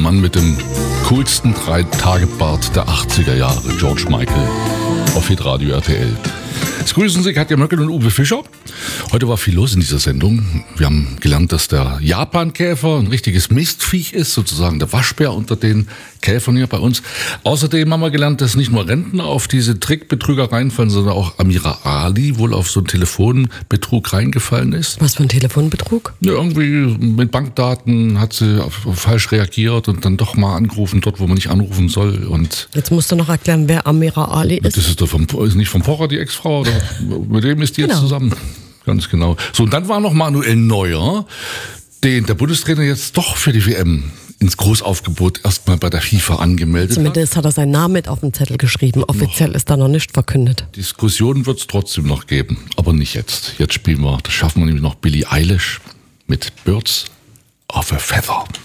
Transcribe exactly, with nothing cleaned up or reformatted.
Mann mit dem coolsten Drei-Tage-Bart der achtziger Jahre, George Michael, auf Hitradio R T L. Es grüßen Sie Katja Möckel und Uwe Fischer. Heute war viel los in dieser Sendung. Wir haben gelernt, dass der Japankäfer ein richtiges Mistviech ist, sozusagen der Waschbär unter den Käfern hier bei uns. Außerdem haben wir gelernt, dass nicht nur Rentner auf diese Trickbetrüger reinfallen, sondern auch Amira Ali wohl auf so einen Telefonbetrug reingefallen ist. Was für ein Telefonbetrug? Ja, irgendwie mit Bankdaten hat sie falsch reagiert und dann doch mal angerufen, dort wo man nicht anrufen soll. Und jetzt musst du noch erklären, wer Amira Ali ist. Das ist, doch vom, ist nicht vom Pocher die Ex-Frau, oder mit dem ist die genau. Jetzt zusammen. Ganz genau. So, und dann war noch Manuel Neuer, den der Bundestrainer jetzt doch für die W M ins Großaufgebot erstmal bei der FIFA angemeldet Zumindest hat er seinen Namen mit auf den Zettel geschrieben. Offiziell ist da noch nicht verkündet. Diskussionen wird es trotzdem noch geben, aber nicht jetzt. Jetzt spielen wir, das schaffen wir nämlich noch Billie Eilish mit Birds of a Feather.